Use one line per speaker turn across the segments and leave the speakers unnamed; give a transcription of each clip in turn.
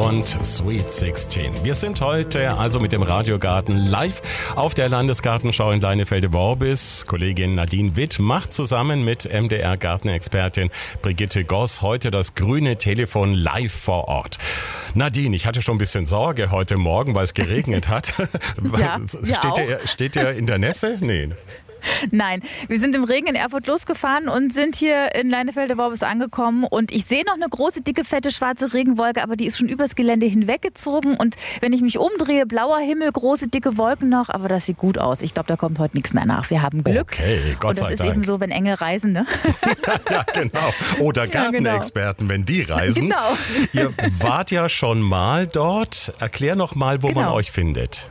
und Sweet 16. Wir sind heute also mit dem Radiogarten live auf der Landesgartenschau in Leinefelde-Worbis. Kollegin Nadine Witt macht zusammen mit MDR-Gartenexpertin Brigitte Goss heute das grüne Telefon live vor Ort. Nadine, ich hatte schon ein bisschen Sorge heute Morgen, weil es geregnet hat.
Ja,
steht ihr in der Nässe? Nee.
Nein, wir sind im Regen in Erfurt losgefahren und sind hier in Leinefelde-Worbis angekommen und ich sehe noch eine große, dicke, fette, schwarze Regenwolke, aber die ist schon übers Gelände hinweggezogen und wenn ich mich umdrehe, blauer Himmel, große, dicke Wolken noch, aber das sieht gut aus. Ich glaube, da kommt heute nichts mehr nach. Wir haben Glück.
Okay, Gott sei Dank.
Und das ist eben so, wenn Engel reisen, ne?
Ja, genau. Oder Gartenexperten, wenn die reisen.
Genau.
Ihr wart ja schon mal dort. Erklär noch mal, wo man euch findet.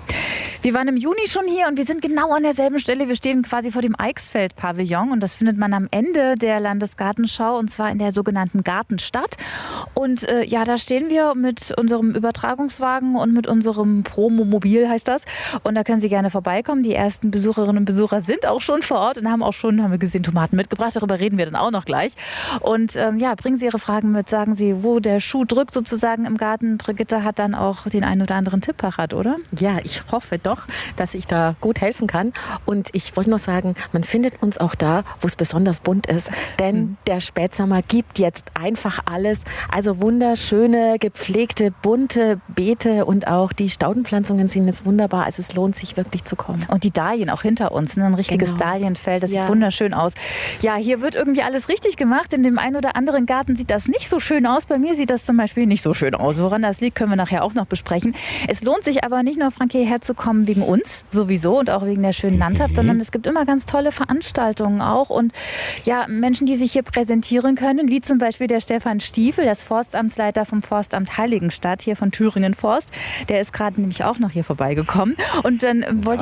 Wir waren im Juni schon hier und wir sind genau an derselben Stelle. Wir stehen quasi vor dem Eichsfeld-Pavillon und das findet man am Ende der Landesgartenschau und zwar in der sogenannten Gartenstadt. Und da stehen wir mit unserem Übertragungswagen und mit unserem Promomobil, heißt das. Und da können Sie gerne vorbeikommen. Die ersten Besucherinnen und Besucher sind auch schon vor Ort und haben wir gesehen, Tomaten mitgebracht. Darüber reden wir dann auch noch gleich. Und bringen Sie Ihre Fragen mit, sagen Sie, wo der Schuh drückt sozusagen im Garten. Brigitte hat dann auch den einen oder anderen Tipp parat, oder?
Ja, ich hoffe doch, dass ich da gut helfen kann. Und ich wollte nur sagen, man findet uns auch da, wo es besonders bunt ist. Denn der Spätsommer gibt jetzt einfach alles. Also wunderschöne, gepflegte, bunte Beete und auch die Staudenpflanzungen sind jetzt wunderbar. Also es lohnt sich wirklich zu kommen.
Und die Dahlien auch hinter uns, ne? Ein richtiges Dahlienfeld, das sieht wunderschön aus. Ja, hier wird irgendwie alles richtig gemacht. In dem einen oder anderen Garten sieht das nicht so schön aus. Bei mir sieht das zum Beispiel nicht so schön aus. Woran das liegt, können wir nachher auch noch besprechen. Es lohnt sich aber nicht nur, Frank, hierher zu kommen wegen uns sowieso und auch wegen der schönen Landschaft, sondern es gibt immer ganz tolle Veranstaltungen auch und ja, Menschen, die sich hier präsentieren können, wie zum Beispiel der Stefan Stiefel, das Forstamtsleiter vom Forstamt Heiligenstadt hier von Thüringen Forst. Der ist gerade nämlich auch noch hier vorbeigekommen und dann wollte